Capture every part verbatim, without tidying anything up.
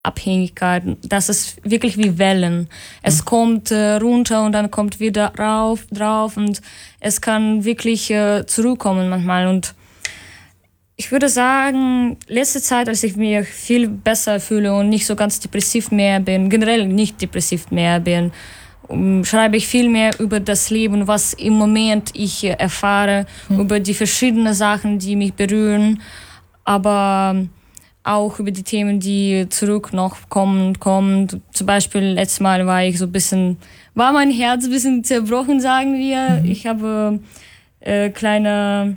Abhängigkeit. Das ist wirklich wie Wellen. Es mhm. kommt äh, runter und dann kommt wieder rauf, drauf und es kann wirklich äh, zurückkommen manchmal. Und ich würde sagen, letzte Zeit, als ich mich viel besser fühle und nicht so ganz depressiv mehr bin, generell nicht depressiv mehr bin, um, schreibe ich viel mehr über das Leben, was im Moment ich äh, erfahre, mhm. über die verschiedenen Sachen, die mich berühren, aber auch über die Themen, die zurück noch kommen, kommen. Zum Beispiel letztes Mal war ich so ein bisschen, war mein Herz ein bisschen zerbrochen, sagen wir. Mhm. Ich habe äh, kleine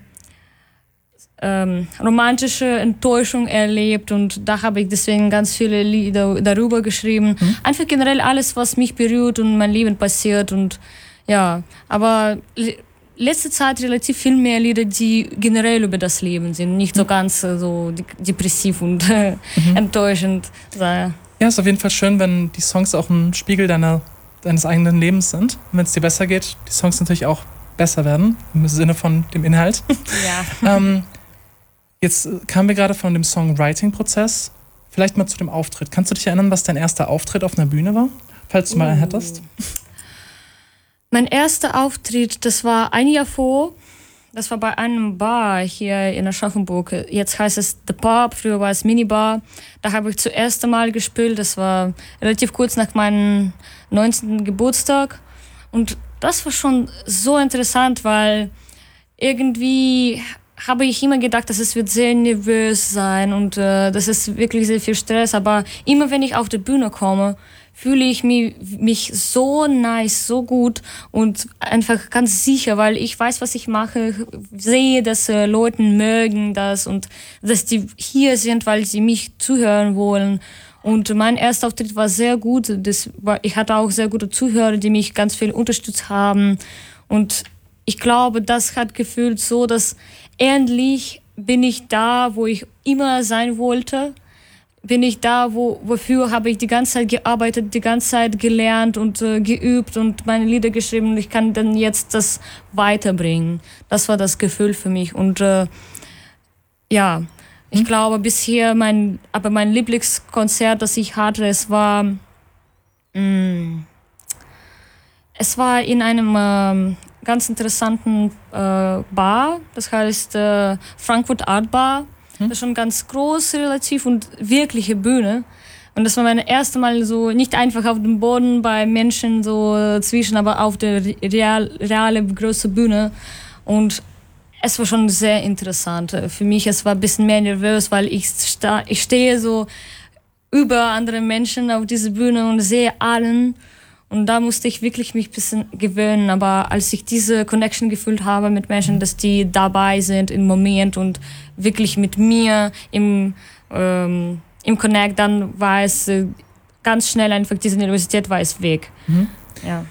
ähm, romantische Enttäuschung erlebt und da habe ich deswegen ganz viele Lieder darüber geschrieben. Mhm. Einfach generell alles, was mich berührt und mein Leben passiert und ja, aber letzte Zeit relativ viel mehr Lieder, die generell über das Leben sind, nicht so ganz äh, so depressiv und äh, mhm. enttäuschend. Ja, ist auf jeden Fall schön, wenn die Songs auch ein Spiegel deiner, deines eigenen Lebens sind. Und wenn es dir besser geht, die Songs natürlich auch besser werden, im Sinne von dem Inhalt. Ja. ähm, jetzt kamen wir gerade von dem Songwriting-Prozess. Vielleicht mal zu dem Auftritt. Kannst du dich erinnern, was dein erster Auftritt auf einer Bühne war? Falls du uh. mal einen hattest. Mein erster Auftritt, das war ein Jahr vor, das war bei einem Bar hier in Aschaffenburg. Jetzt heißt es The Pub, früher war es Minibar. Da habe ich zuerst einmal gespielt, das war relativ kurz nach meinem neunzehnten Geburtstag. Und das war schon so interessant, weil irgendwie habe ich immer gedacht, dass es wird sehr nervös sein und äh, das ist wirklich sehr viel Stress. Aber immer wenn ich auf die Bühne komme, fühle ich mich, mich so nice, so gut und einfach ganz sicher, weil ich weiß, was ich mache, sehe, dass äh, Leute mögen das und dass die hier sind, weil sie mich zuhören wollen. Und mein erster Auftritt war sehr gut. Das war, ich hatte auch sehr gute Zuhörer, die mich ganz viel unterstützt haben. Und ich glaube, das hat gefühlt so, dass endlich bin ich da, wo ich immer sein wollte. Bin ich da, wo, wofür habe ich die ganze Zeit gearbeitet, die ganze Zeit gelernt und äh, geübt und meine Lieder geschrieben und ich kann dann jetzt das weiterbringen. Das war das Gefühl für mich und äh, ja, ich hm? glaube bisher mein, aber mein Lieblingskonzert, das ich hatte, es war mh, es war in einem äh, ganz interessanten äh, Bar, das heißt äh, Frankfurt Art Bar. Das ist schon ganz groß relativ und wirkliche Bühne. Und das war mein erstes Mal so, nicht einfach auf dem Boden bei Menschen so zwischen, aber auf der real, reale große Bühne. Und es war schon sehr interessant. Für mich, es war ein bisschen mehr nervös, weil ich, sta- ich stehe so über andere Menschen auf dieser Bühne und sehe allen. Und da musste ich wirklich mich ein bisschen gewöhnen. Aber als ich diese Connection gefühlt habe mit Menschen, dass die dabei sind im Moment und wirklich mit mir im, ähm, im Connect, dann war es äh, ganz schnell einfach, diese Nervosität war es weg. Mhm. Ja.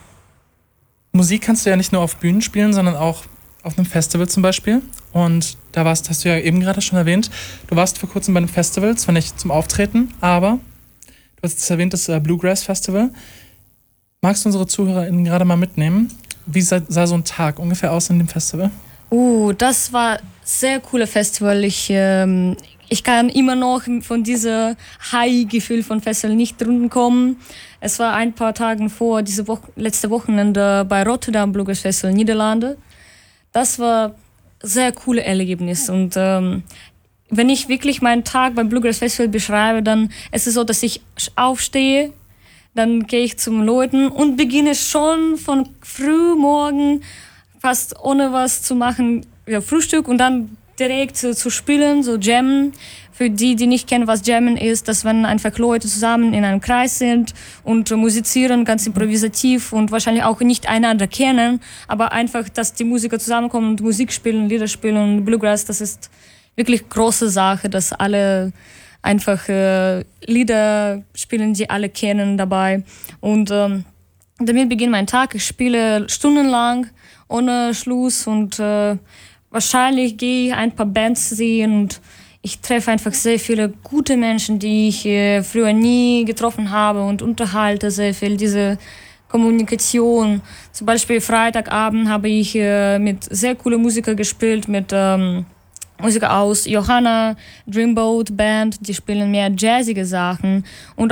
Musik kannst du ja nicht nur auf Bühnen spielen, sondern auch auf einem Festival zum Beispiel. Und da warst, hast du ja eben gerade schon erwähnt, du warst vor kurzem bei einem Festival, zwar nicht zum Auftreten, aber du hast es erwähnt, das äh, Bluegrass Festival. Magst du unsere ZuhörerInnen gerade mal mitnehmen? Wie sah, sah so ein Tag ungefähr aus in dem Festival? Uh, das war ein sehr cooles Festival. Ich, ähm, ich kann immer noch von diesem High-Gefühl von Festival nicht runterkommen. Es war ein paar Tage vor, diese Woche, letzte Wochenende bei Rotterdam Bluegrass Festival, Niederlande. Das war ein sehr cooles Erlebnis. Und ähm, wenn ich wirklich meinen Tag beim Bluegrass Festival beschreibe, dann ist es so, dass ich aufstehe, dann gehe ich zum Leuten und beginne schon von früh morgen, fast ohne was zu machen, ja, Frühstück und dann direkt zu, zu spielen, so jammen. Für die, die nicht kennen, was jammen ist, dass wenn einfach Leute zusammen in einem Kreis sind und musizieren, ganz improvisativ und wahrscheinlich auch nicht einander kennen, aber einfach, dass die Musiker zusammenkommen und Musik spielen, Lieder spielen und Bluegrass, das ist wirklich große Sache, dass alle einfach äh, Lieder spielen, die alle kennen dabei. Und ähm, damit beginnt mein Tag. Ich spiele stundenlang ohne Schluss und äh, wahrscheinlich gehe ich ein paar Bands sehen und ich treffe einfach sehr viele gute Menschen, die ich äh, früher nie getroffen habe und unterhalte sehr viel diese Kommunikation. Zum Beispiel Freitagabend habe ich äh, mit sehr coolen Musikern gespielt, mit ähm, Musiker aus Johanna, Dreamboat Band, die spielen mehr jazzige Sachen. Und